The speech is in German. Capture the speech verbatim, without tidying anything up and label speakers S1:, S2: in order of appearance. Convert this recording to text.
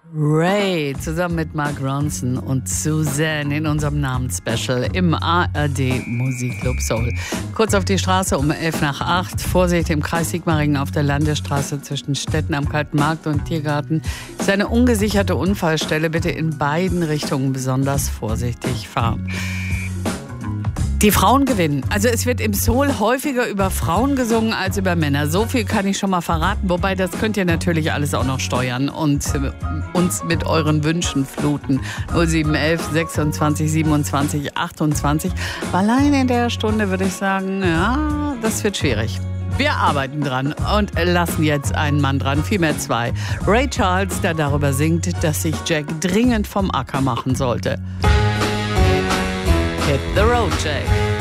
S1: Ray zusammen mit Mark Ronson und Suzanne in unserem Namensspecial im A R D Musikclub Soul. Kurz auf die Straße um elf nach acht. Vorsicht im Kreis Sigmaringen auf der Landesstraße zwischen Stetten am Kalten Markt und Tiergarten. Ist eine ungesicherte Unfallstelle. Bitte in beiden Richtungen besonders vorsichtig fahren. Die Frauen gewinnen. Also es wird im Soul häufiger über Frauen gesungen als über Männer. So viel kann ich schon mal verraten. Wobei, das könnt ihr natürlich alles auch noch steuern und uns mit euren Wünschen fluten. null sieben elf sechsundzwanzig siebenundzwanzig achtundzwanzig. Allein in der Stunde würde ich sagen, ja, das wird schwierig. Wir arbeiten dran und lassen jetzt einen Mann dran, vielmehr zwei. Ray Charles, der darüber singt, dass sich Jack dringend vom Acker machen sollte. Hit the road, Jack.